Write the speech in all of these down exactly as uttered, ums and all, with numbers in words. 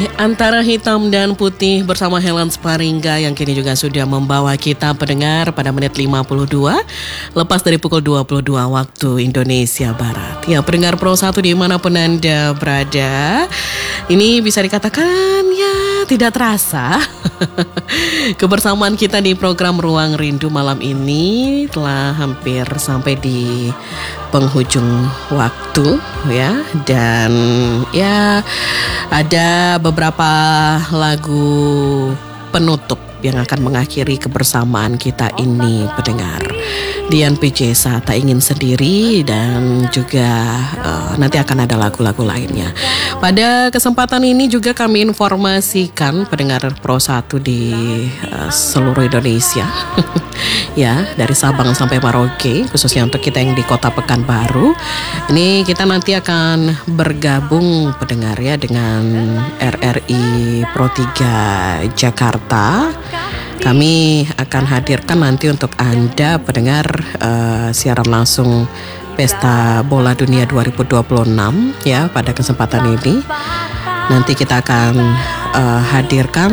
Antara hitam dan putih bersama Helen Sparingga yang kini juga sudah membawa kita pendengar pada menit lima puluh dua lepas dari pukul dua puluh dua waktu Indonesia Barat. Ya, pendengar Pro satu dimanapun Anda berada, ini bisa dikatakan ya tidak terasa kebersamaan kita di program Ruang Rindu malam ini telah hampir sampai di penghujung waktu ya, dan ya ada beberapa lagu penutup yang akan mengakhiri kebersamaan kita ini pendengar. Dian P J S A Tak Ingin Sendiri, dan juga uh, nanti akan ada lagu-lagu lainnya. Pada kesempatan ini juga kami informasikan pendengar Pro satu di uh, seluruh Indonesia ya, dari Sabang sampai Merauke, khususnya untuk kita yang di Kota Pekanbaru. Ini kita nanti akan bergabung pendengar ya dengan R R I Pro tiga Jakarta. Kami akan hadirkan nanti untuk Anda pendengar uh, siaran langsung Pesta Bola Dunia dua ribu dua puluh enam ya. Pada kesempatan ini nanti kita akan uh, hadirkan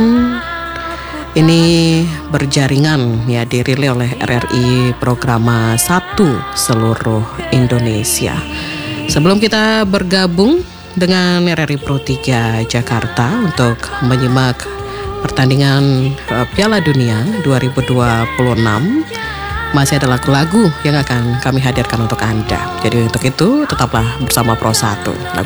ini berjaringan ya, dirilis oleh R R I Programa satu seluruh Indonesia. Sebelum kita bergabung dengan R R I Pro tiga Jakarta untuk menyimak pertandingan uh, Piala Dunia dua ribu dua puluh enam, masih ada lagu-lagu yang akan kami hadirkan untuk Anda. Jadi untuk itu tetaplah bersama Pro satu. Lagu